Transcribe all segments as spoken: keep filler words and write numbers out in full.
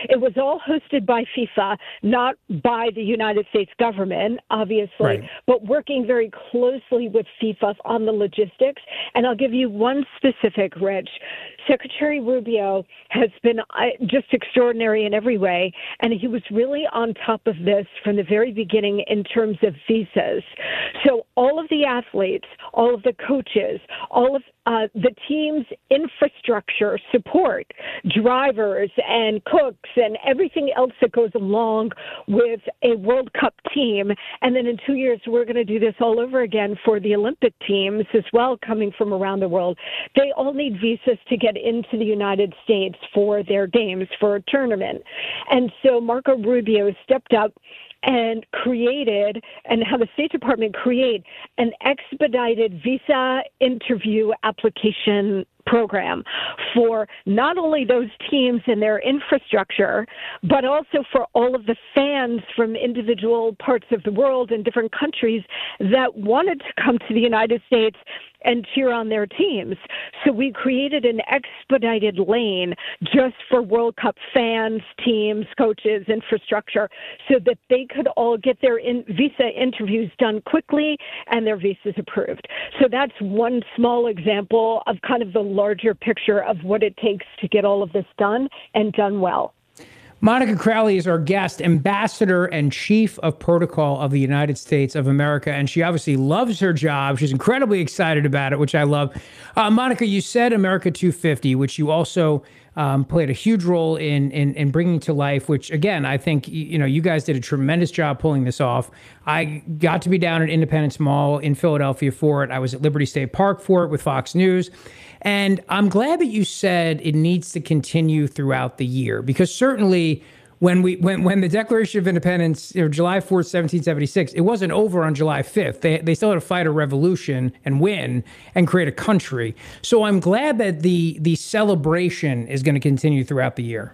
It was all hosted by FIFA, not by the United States government, obviously, right. but working very closely with FIFA on the logistics. And I'll give you one specific, Rich. Secretary Rubio has been just extraordinary in every way, and he was really on top of this from the very beginning in terms of visas. So all of the athletes, all of the coaches, all of uh, the team's infrastructure support, drivers and cooks and everything else that goes along with a World Cup team. And then in two years, we're going to do this all over again for the Olympic teams as well, coming from around the world. They all need visas to get into the United States for their games, for a tournament. And so Marco Rubio stepped up and created, and how the State Department create an expedited visa interview application program for not only those teams and their infrastructure, but also for all of the fans from individual parts of the world and different countries that wanted to come to the United States and cheer on their teams. So we created an expedited lane just for World Cup fans, teams, coaches, infrastructure, so that they could all get their in visa interviews done quickly and their visas approved. So that's one small example of kind of the larger picture of what it takes to get all of this done and done well. Monica Crowley is our guest, ambassador and chief of protocol of the United States of America, and she obviously loves her job. She's incredibly excited about it, which I love. Uh, Monica, you said America two fifty, which you also um, played a huge role in, in in bringing to life, which, again, I think, you know, you guys did a tremendous job pulling this off. I got to be down at Independence Mall in Philadelphia for it. I was at Liberty State Park for it with Fox News. And I'm glad that you said it needs to continue throughout the year, because certainly when we when when the Declaration of Independence, you know, July fourth, seventeen seventy-six, it wasn't over on July fifth. They they still had to fight a revolution and win and create a country. So I'm glad that the the celebration is going to continue throughout the year.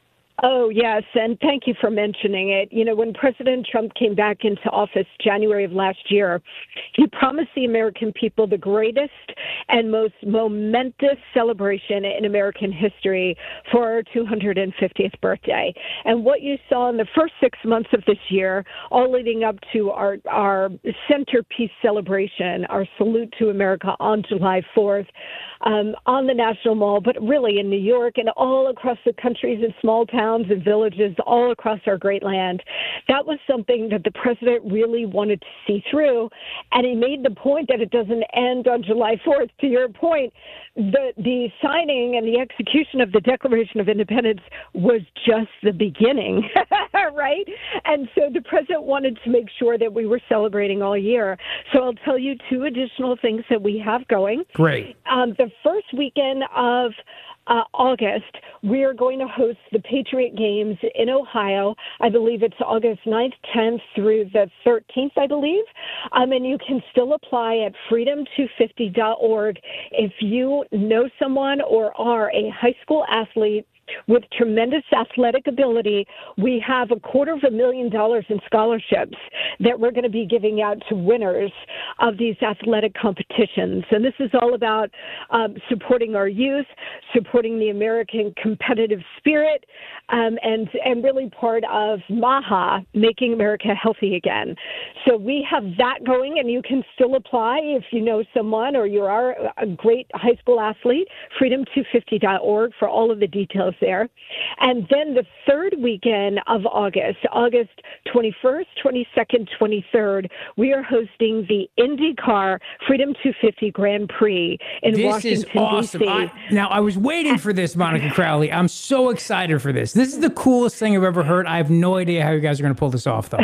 Oh, yes, and thank you for mentioning it. You know, when President Trump came back into office January of last year, he promised the American people the greatest and most momentous celebration in American history for our two hundred fiftieth birthday. And what you saw in the first six months of this year, all leading up to our, our centerpiece celebration, our salute to America on July fourth, um, on the National Mall, but really in New York and all across the countries and small towns and villages all across our great land. That was something that the president really wanted to see through. And he made the point that it doesn't end on July fourth. To your point, the, the signing and the execution of the Declaration of Independence was just the beginning, right? And so the president wanted to make sure that we were celebrating all year. So I'll tell you two additional things that we have going. Great. Um, the first weekend of Uh, August, we are going to host the Patriot Games in Ohio. I believe it's August ninth, tenth through the thirteenth, I believe. Um, and you can still apply at freedom two fifty dot org if you know someone or are a high school athlete with tremendous athletic ability. We have a quarter of a million dollars in scholarships that we're going to be giving out to winners of these athletic competitions. And this is all about um, supporting our youth, supporting the American competitive spirit, um, and, and really part of MAHA, Making America Healthy Again. So we have that going, and you can still apply if you know someone or you are a great high school athlete, freedom two fifty dot org for all of the details there. And then the third weekend of August, August twenty-first, twenty-second, twenty-third, we are hosting the IndyCar Freedom two fifty Grand Prix in this Washington, is awesome. D C I, now, I was waiting for this, Monica Crowley. I'm so excited for this. This is the coolest thing I've ever heard. I have no idea how you guys are going to pull this off, though.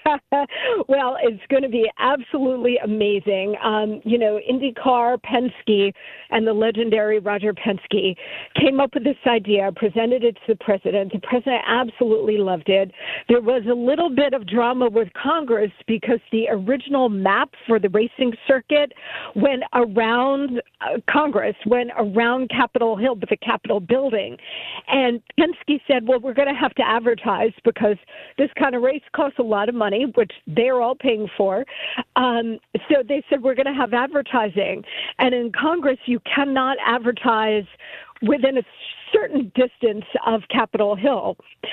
Well, it's going to be absolutely amazing. Um, you know, IndyCar, Penske, and the legendary Roger Penske came up with this idea, presented it to the president. The president absolutely loved it. There was a little bit of drama with Congress because the original map for the racing circuit went around uh, Congress, went around Capitol Hill, but the Capitol building. And Penske said, well, we're going to have to advertise because this kind of race costs a lot of money, which they're all paying for. Um, so they said, we're going to have advertising. And in Congress, you cannot advertise within a certain distance of Capitol Hill.